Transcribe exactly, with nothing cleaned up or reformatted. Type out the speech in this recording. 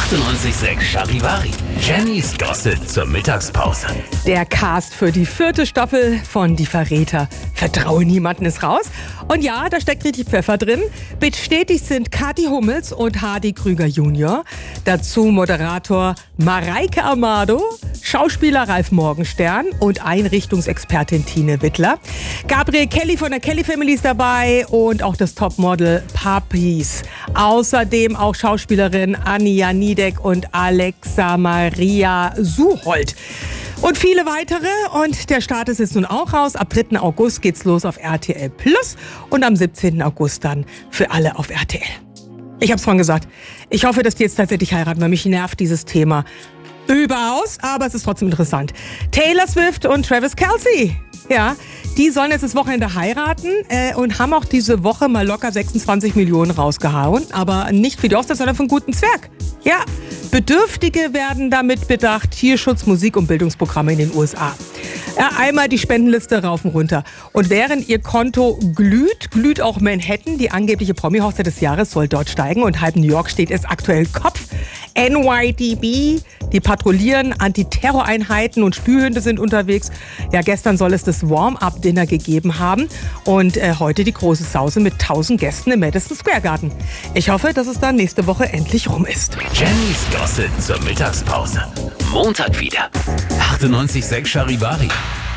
achtundneunzig Komma sechs Charivari. Jennys Gossip zur Mittagspause. Der Cast für die vierte Staffel von Die Verräter. Vertraue niemanden ist raus. Und ja, da steckt richtig Pfeffer drin. Bestätigt sind Kathi Hummels und Hardy Krüger Junior Dazu Moderator Mareike Amado, Schauspieler Ralf Morgenstern und Einrichtungsexpertin Tine Wittler. Gabriel Kelly von der Kelly Family ist dabei und auch das Topmodel Papis. Außerdem auch Schauspielerin Anja Niedeck und Alexa Maria Suhold. Und viele weitere. Und der Start ist jetzt nun auch raus. Ab dritten August geht's los auf R T L Plus und am siebzehnten August dann für alle auf R T L. Ich hab's vorhin gesagt. Ich hoffe, dass die jetzt tatsächlich heiraten, weil mich nervt dieses Thema überaus, aber es ist trotzdem interessant. Taylor Swift und Travis Kelce. Ja, die sollen jetzt das Wochenende heiraten äh, und haben auch diese Woche mal locker sechsundzwanzig Millionen rausgehauen. Aber nicht für die Hochzeit, sondern für einen guten Zweck. Ja, Bedürftige werden damit bedacht. Tierschutz, Musik- und Bildungsprogramme in den U S A. Ja, einmal die Spendenliste rauf und runter. Und während ihr Konto glüht, glüht auch Manhattan. Die angebliche Promi-Hochzeit des Jahres soll dort steigen. Und halb New York steht es aktuell Kopf. N Y D B, die patrouillieren, Antiterroreinheiten und Spürhunde sind unterwegs. Ja, gestern soll es das Warm-Up-Dinner gegeben haben und äh, heute die große Sause mit tausend Gästen im Madison Square Garden. Ich hoffe, dass es dann nächste Woche endlich rum ist. Jennys Gossip zur Mittagspause. Montag wieder. achtundneunzig Komma sechs Charivari.